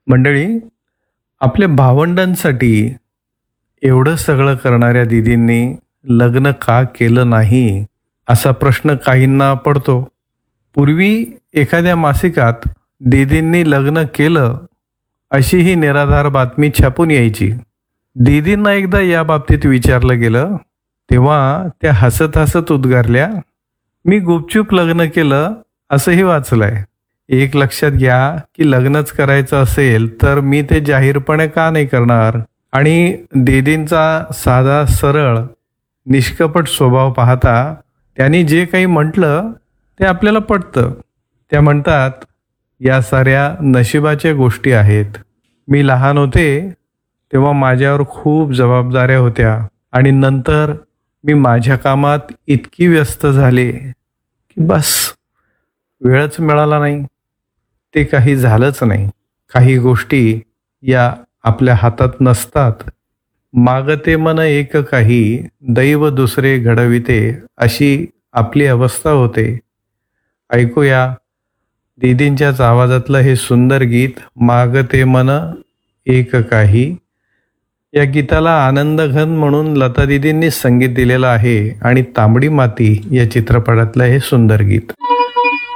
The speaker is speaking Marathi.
मंडळी, आपल्या भावंडांसाठी एवढं सगळं करणाऱ्या दीदींनी लग्न का केलं नाही असा प्रश्न काहींना पडतो. पूर्वी एखाद्या मासिकात दीदींनी लग्न केलं अशी ही निराधार बातमी छापून यायची. दीदींना एकदा या बाबतीत विचारलं गेलं तेव्हा त्या हसत हसत उद्गारल्या, मी गुपचूप लग्न केलं असंही वाचलंय. एक लक्षात घ्या की लग्नच करायचं असेल तर मी ते जाहीरपणे का नाही करणार. आणि दीदींचा साधा सरळ निष्कपट स्वभाव पाहता त्यांनी जे काही म्हटलं ते आपल्याला पटतं. त्या म्हणतात, या साऱ्या नशिबाच्या गोष्टी आहेत. मी लहान होते तेव्हा माझ्यावर खूप जबाबदाऱ्या होत्या आणि नंतर मी माझ्या कामात इतकी व्यस्त झाले की बस वेळच मिळाला नाही. ते काही झालंच नाही. काही गोष्टी या आपल्या हातात नसतात. मागते मन एक काही दैव दुसरे घडविते अशी आपली अवस्था होते. ऐकूया दीदींच्याच आवाजातलं हे सुंदर गीत मागते मन एक काही. या गीताला आनंदघन म्हणून लता दीदींनी संगीत दिलेलं आहे आणि तांबडी माती या चित्रपटातलं हे सुंदर गीत.